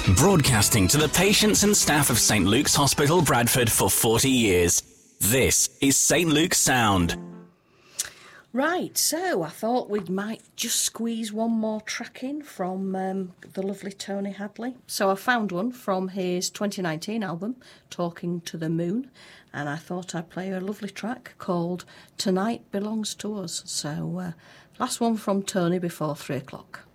Broadcasting to the patients and staff of St Luke's Hospital, Bradford for 40 years. This is St Luke's Sound. Right, so I thought we might just squeeze one more track in from the lovely Tony Hadley. So I found one from his 2019 album, Talking to the Moon, and I thought I'd play a lovely track called Tonight Belongs to Us. So last one from Tony before 3 o'clock.